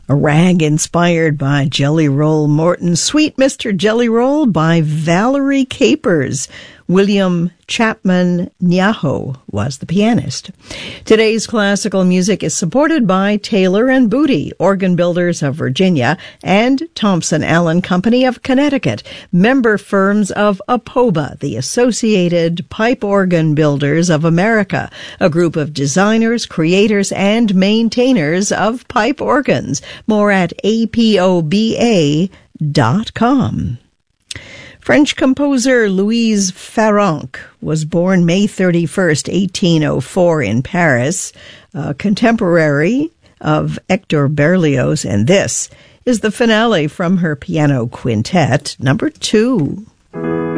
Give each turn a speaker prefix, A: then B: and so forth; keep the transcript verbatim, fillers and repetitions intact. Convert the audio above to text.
A: A Rag inspired by Jelly Roll Morton. Sweet Mister Jelly Roll by Valerie Capers. William Chapman Nyaho was the pianist. Today's classical music is supported by Taylor and Booty, organ builders of Virginia, and Thompson Allen Company of Connecticut, member firms of APOBA, the Associated Pipe Organ Builders of America, a group of designers, creators, and maintainers of pipe organs. More at A P O B A dot com. French composer Louise Farrenc was born May thirty-first, eighteen oh four in Paris, a contemporary of Hector Berlioz, and this is the finale from her piano quintet, number two.